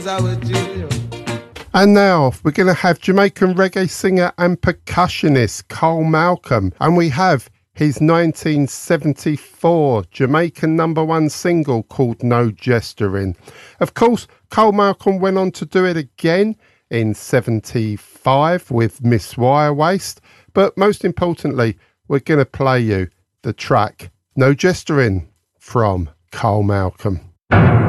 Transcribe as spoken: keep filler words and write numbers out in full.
And now we're going to have Jamaican reggae singer and percussionist Carl Malcolm, and we have his nineteen seventy-four Jamaican number one single called No Gesturing. Of course, Carl Malcolm went on to do it again in seventy-five with Miss Wire Waist, but most importantly, we're going to play you the track No Gesturing from Carl Malcolm.